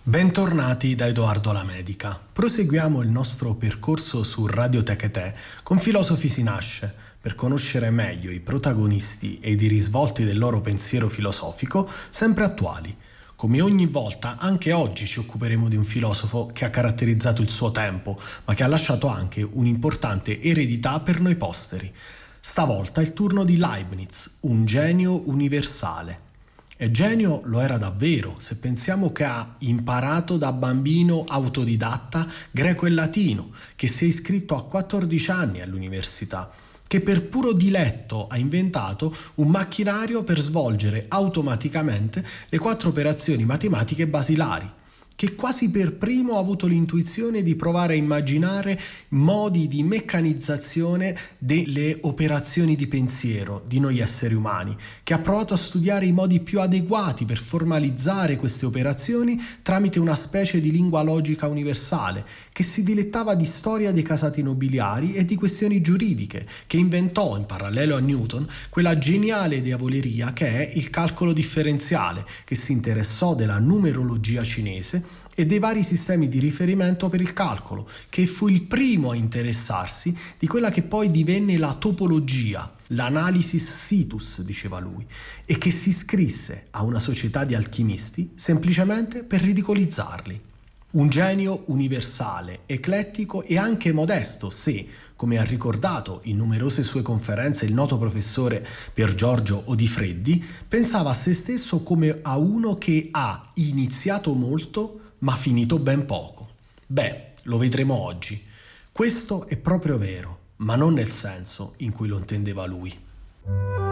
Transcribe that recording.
Bentornati da Edoardo Lamedica. Proseguiamo il nostro percorso su Radio Techetè con Filosofi si nasce, per conoscere meglio i protagonisti ed i risvolti del loro pensiero filosofico sempre attuali. Come ogni volta, anche oggi ci occuperemo di un filosofo che ha caratterizzato il suo tempo, ma che ha lasciato anche un'importante eredità per noi posteri. Stavolta è il turno di Leibniz, un genio universale. E genio lo era davvero, se pensiamo che ha imparato da bambino autodidatta greco e latino, che si è iscritto a 14 anni all'università, che per puro diletto ha inventato un macchinario per svolgere automaticamente le 4 operazioni matematiche basilari, che quasi per primo ha avuto l'intuizione di provare a immaginare modi di meccanizzazione delle operazioni di pensiero di noi esseri umani, che ha provato a studiare i modi più adeguati per formalizzare queste operazioni tramite una specie di lingua logica universale, che si dilettava di storia dei casati nobiliari e di questioni giuridiche, che inventò, in parallelo a Newton, quella geniale diavoleria che è il calcolo differenziale, che si interessò della numerologia cinese e dei vari sistemi di riferimento per il calcolo, che fu il primo a interessarsi di quella che poi divenne la topologia, l'analysis situs, diceva lui, e che si iscrisse a una società di alchimisti semplicemente per ridicolizzarli. Un genio universale, eclettico e anche modesto se, come ha ricordato in numerose sue conferenze il noto professore Pier Giorgio Odifreddi, pensava a se stesso come a uno che ha iniziato molto ma finito ben poco. Beh, lo vedremo oggi. Questo è proprio vero, ma non nel senso in cui lo intendeva lui.